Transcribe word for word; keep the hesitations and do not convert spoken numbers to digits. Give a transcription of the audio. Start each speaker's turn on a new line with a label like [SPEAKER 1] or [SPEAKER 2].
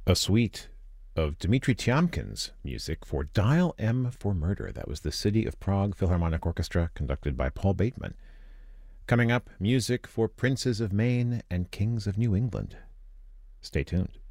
[SPEAKER 1] a suite of Dmitri Tiomkin's music for Dial M for Murder. That was the City of Prague Philharmonic Orchestra, conducted by Paul Bateman. Coming up, music for Princes of Maine and Kings of New England. Stay tuned.